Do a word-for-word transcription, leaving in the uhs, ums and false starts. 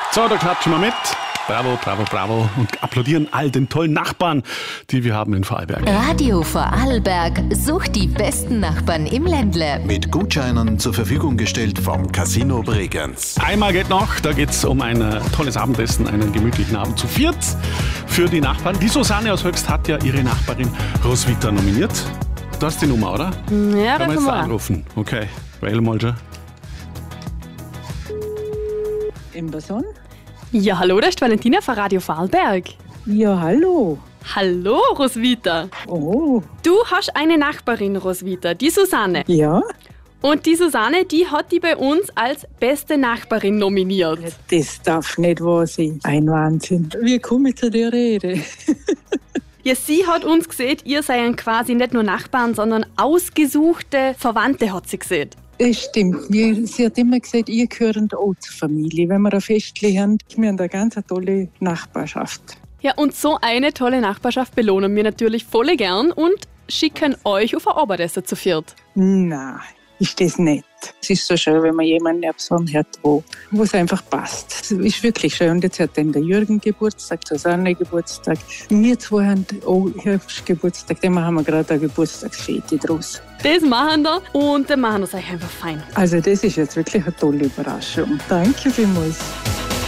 So, da klatschen wir mit. Bravo, bravo, bravo. Und applaudieren all den tollen Nachbarn, die wir haben in Vorarlberg. Radio Vorarlberg sucht die besten Nachbarn im Ländle. Mit Gutscheinen zur Verfügung gestellt vom Casino Bregenz. Einmal geht noch, da geht es um ein tolles Abendessen, einen gemütlichen Abend zu viert für die Nachbarn. Die Susanne aus Höchst hat ja ihre Nachbarin Roswitha nominiert. Du hast die Nummer, oder? Ja, Kann man jetzt da anrufen. Okay, wähl mal schon. Im Person? Ja, hallo, da ist Valentina von Radio Vorarlberg. Ja, hallo. Hallo, Roswitha. Oh. Du hast eine Nachbarin, Roswitha, die Susanne. Ja? Und die Susanne, die hat die bei uns als beste Nachbarin nominiert. Das darf nicht wahr sein. Ein Wahnsinn. Wie komme ich zu der Rede? Ja, sie hat uns gesehen, ihr seien quasi nicht nur Nachbarn, sondern ausgesuchte Verwandte, hat sie gesehen. Das stimmt. Wir, sie hat immer gesagt, ihr gehört auch zur Familie. Wenn wir ein Festchen haben, wir haben eine ganz tolle Nachbarschaft. Ja, und so eine tolle Nachbarschaft belohnen wir natürlich voll gern und schicken euch auf ein Abendessen zu viert. Nein, ist das nicht. Es ist so schön, wenn man jemanden hat, wo es einfach passt. Es ist wirklich schön. Und jetzt hat dann der Jürgen Geburtstag, Susanne Geburtstag. Wir zwei haben auch Herbstgeburtstag. Dann machen wir gerade eine Geburtstagsfete draus. Das machen wir und dann machen wir es euch einfach fein. Also das ist jetzt wirklich eine tolle Überraschung. Danke vielmals.